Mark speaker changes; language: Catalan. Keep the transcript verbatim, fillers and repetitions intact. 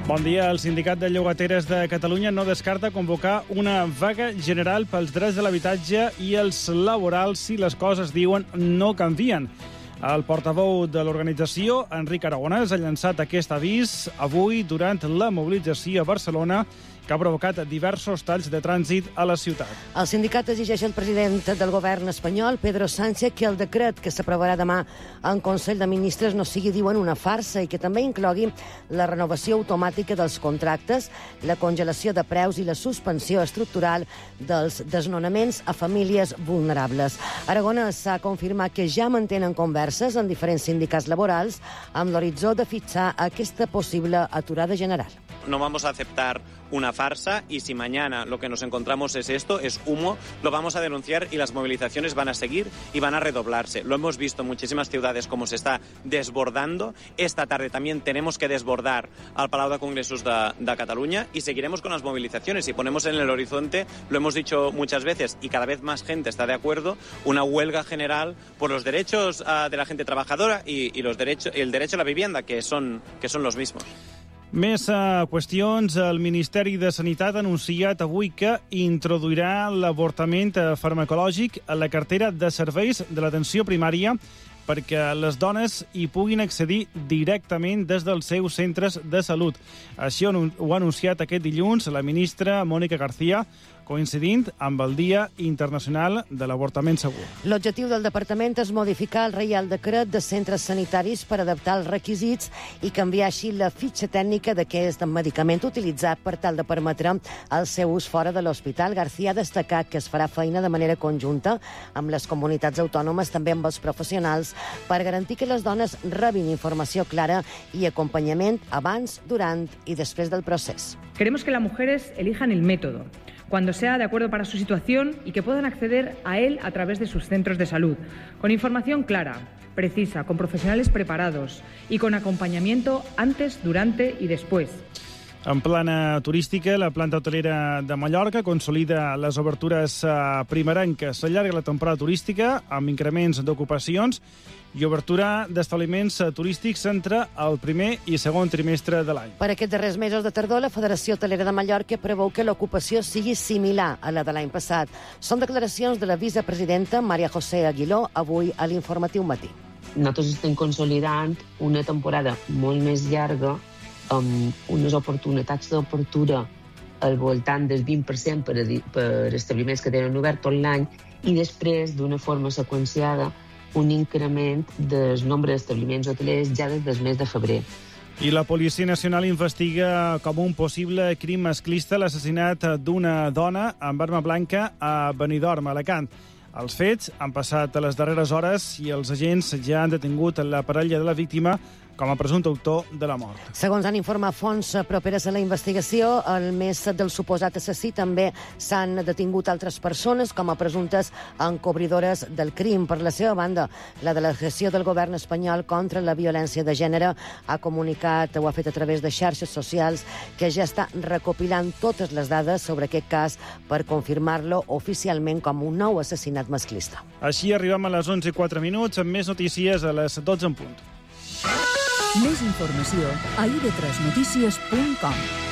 Speaker 1: Bon dia. El Sindicat de Llogateres de Catalunya no descarta convocar una vaga general pels drets de l'habitatge i els laborals si les coses, diuen, no canvien. El portaveu de l'organització, Enric Aragonès, ha llançat aquest avís avui durant la mobilització a Barcelona que ha provocat diversos talls de trànsit a la ciutat.
Speaker 2: El sindicat exigeix al president del govern espanyol, Pedro Sánchez, que el decret que s'aprovarà demà en Consell de Ministres no sigui, diuen, una farsa i que també inclogui la renovació automàtica dels contractes, la congelació de preus i la suspensió estructural dels desnonaments a famílies vulnerables. Aragonès ha confirmat que ja mantenen converses en diferents sindicats laborals amb l'horitzó de fixar aquesta possible aturada general.
Speaker 3: No vamos a aceptar una farsa y si mañana lo que nos encontramos es esto, es humo, lo vamos a denunciar y las movilizaciones van a seguir y van a redoblarse. Lo hemos visto en muchísimas ciudades como se está desbordando. Esta tarde también tenemos que desbordar al Palau de Congresos de, de Cataluña y seguiremos con las movilizaciones. Y ponemos en el horizonte, lo hemos dicho muchas veces y cada vez más gente está de acuerdo, una huelga general por los derechos uh, de la gente trabajadora y, y los derechos, el derecho a la vivienda, que son, que son los mismos.
Speaker 1: Més uh, qüestions. El Ministeri de Sanitat ha anunciat avui que introduirà l'avortament farmacològic a la cartera de serveis de l'atenció primària perquè les dones hi puguin accedir directament des dels seus centres de salut. Així ho ha anunciat aquest dilluns la ministra Mònica García, coincidint amb el Dia Internacional de l'Avortament Segur.
Speaker 2: L'objectiu del departament és modificar el Reial Decret de centres sanitaris per adaptar els requisits i canviar així la fitxa tècnica d'aquest medicament utilitzat per tal de permetre el seu ús fora de l'hospital. García ha destacat que es farà feina de manera conjunta amb les comunitats autònomes, també amb els professionals, per garantir que les dones rebin informació clara i acompanyament abans, durant i després del procés.
Speaker 4: Queremos que las mujeres elijan el método cuando sea de acuerdo para su situación y que puedan acceder a él a través de sus centros de salud, con información clara, precisa, con profesionales preparados y con acompañamiento antes, durante y después.
Speaker 1: En plana turística, la planta hotelera de Mallorca consolida les obertures primerenques. S'allarga la temporada turística amb increments d'ocupacions i obertura d'establiments turístics entre el primer i segon trimestre de l'any.
Speaker 2: Per aquests darrers mesos de tardor, la Federació Hotelera de Mallorca preveu que l'ocupació sigui similar a la de l'any passat. Són declaracions de la vicepresidenta Maria José Aguiló avui a l'Informatiu Matí.
Speaker 5: Nosaltres estem consolidant una temporada molt més llarga amb unes oportunitats d'obertura al voltant del vint per cent per, per establiments que tenen obert tot l'any i després, d'una forma seqüenciada, un increment del nombre d'establiments hotelers ja des del mes de febrer.
Speaker 1: I la Policia Nacional investiga com un possible crim masclista l'assassinat d'una dona amb arma blanca a Benidorm, Alacant. Els fets han passat a les darreres hores i els agents ja han detingut la parella de la víctima com a presumpte autor de la mort.
Speaker 2: Segons han informat fonts properes a la investigació, al més del suposat assassí també s'han detingut altres persones com a presumptes encobridores del crim. Per la seva banda, la delegació del govern espanyol contra la violència de gènere ha comunicat, ho ha fet a través de xarxes socials, que ja està recopilant totes les dades sobre aquest cas per confirmar-lo oficialment com un nou assassinat masclista.
Speaker 1: Així arribem a les onze i quatre minuts amb més notícies a les dotze en punt.
Speaker 6: Més informació a i de tres notícies punt com.